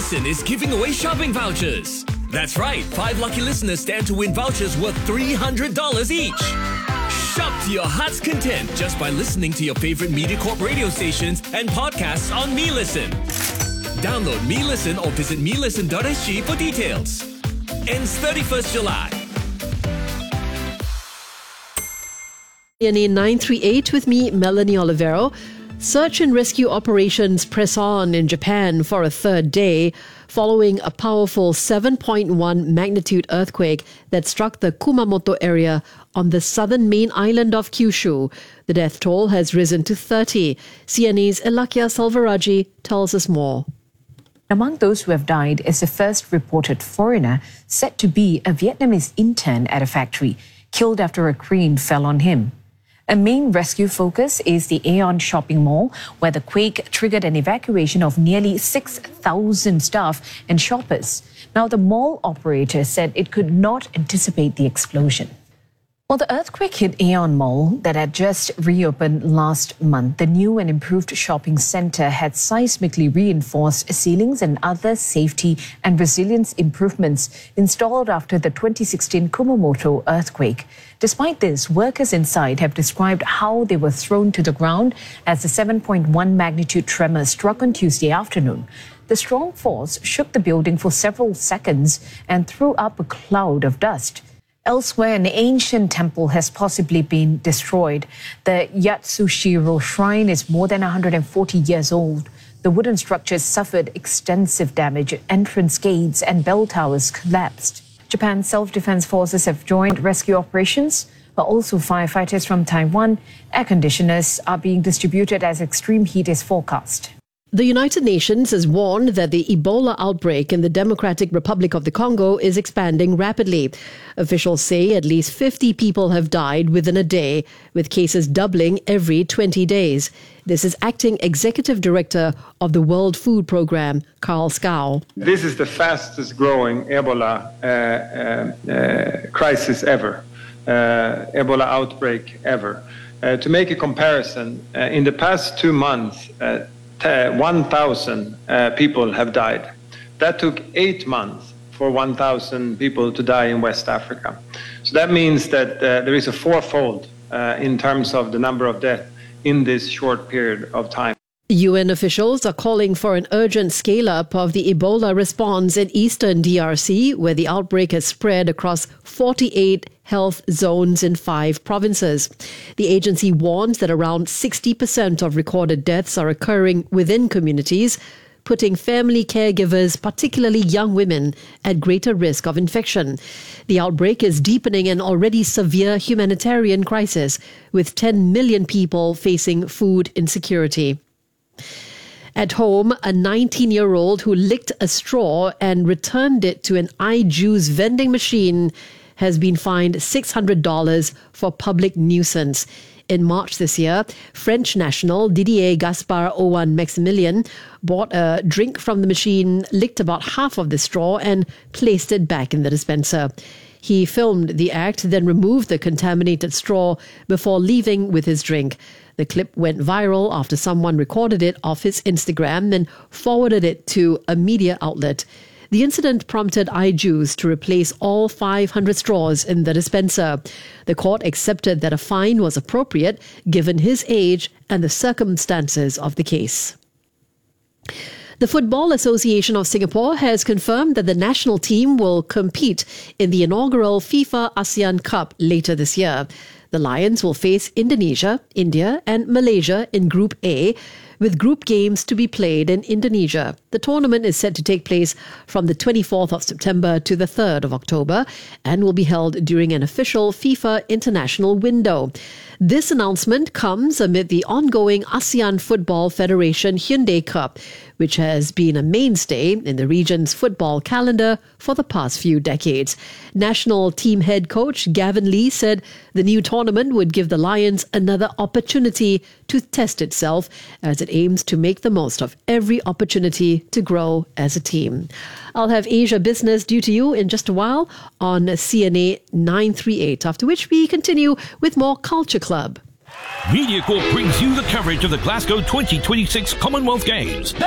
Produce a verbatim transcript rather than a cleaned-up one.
Listen is giving away shopping vouchers. That's right, five lucky listeners stand to win vouchers worth three hundred dollars each. Shop to your heart's content just by listening to your favorite MediaCorp radio stations and podcasts on MeListen. Download MeListen or visit me listen dot s g for details. Ends thirty-first July. C N A nine three eight with me, Melanie Olivero. Search and rescue operations press on in Japan for a third day following a powerful seven point one magnitude earthquake that struck the Kumamoto area on the southern main island of Kyushu. The death toll has risen to thirty. C N A's Elakia Salvaraji tells us more. Among those who have died is the first reported foreigner, said to be a Vietnamese intern at a factory, killed after a crane fell on him. A main rescue focus is the Aeon shopping mall, where the quake triggered an evacuation of nearly six thousand staff and shoppers. Now, the mall operator said it could not anticipate the explosion. Well, the earthquake hit Aeon Mall that had just reopened last month. The new and improved shopping centre had seismically reinforced ceilings and other safety and resilience improvements installed after the twenty sixteen Kumamoto earthquake. Despite this, workers inside have described how they were thrown to the ground as the seven point one magnitude tremor struck on Tuesday afternoon. The strong force shook the building for several seconds and threw up a cloud of dust. Elsewhere, an ancient temple has possibly been destroyed. The Yatsushiro Shrine is more than one hundred forty years old. The wooden structures suffered extensive damage. Entrance gates and bell towers collapsed. Japan's self-defense forces have joined rescue operations, but also firefighters from Taiwan. Air conditioners are being distributed as extreme heat is forecast. The United Nations has warned that the Ebola outbreak in the Democratic Republic of the Congo is expanding rapidly. Officials say at least fifty people have died within a day, with cases doubling every twenty days. This is Acting Executive Director of the World Food Programme, Carl Skau. This is the fastest growing Ebola uh, uh, uh, crisis ever, uh, Ebola outbreak ever. Uh, to make a comparison, uh, in the past two months, uh, one thousand uh, people have died. That took eight months for one thousand people to die in West Africa. So that means that uh, there is a fourfold uh, in terms of the number of deaths in this short period of time. U N officials are calling for an urgent scale-up of the Ebola response in eastern D R C, where the outbreak has spread across forty-eight health zones in five provinces. The agency warns that around sixty percent of recorded deaths are occurring within communities, putting family caregivers, particularly young women, at greater risk of infection. The outbreak is deepening an already severe humanitarian crisis, with ten million people facing food insecurity. At home, a nineteen-year-old who licked a straw and returned it to an iJuice vending machine has been fined six hundred dollars for public nuisance. In March this year, French national Didier Gaspard Owen Maximilian bought a drink from the machine, licked about half of the straw and placed it back in the dispenser. He filmed the act, then removed the contaminated straw before leaving with his drink. The clip went viral after someone recorded it off his Instagram and forwarded it to a media outlet. The incident prompted iJuice to replace all five hundred straws in the dispenser. The court accepted that a fine was appropriate given his age and the circumstances of the case. The Football Association of Singapore has confirmed that the national team will compete in the inaugural FIFA ASEAN Cup later this year. The Lions will face Indonesia, India and Malaysia in Group A, with group games to be played in Indonesia. The tournament is set to take place from the twenty-fourth of September to the third of October and will be held during an official FIFA international window. This announcement comes amid the ongoing ASEAN Football Federation Hyundai Cup, which has been a mainstay in the region's football calendar for the past few decades. National team head coach Gavin Lee said the new tournament would give the Lions another opportunity to test itself as it aims to make the most of every opportunity to grow as a team. I'll have Asia Business due to you in just a while on C N A nine three eight, after which we continue with more Culture Club. MediaCorp brings you the coverage of the Glasgow twenty twenty-six Commonwealth Games.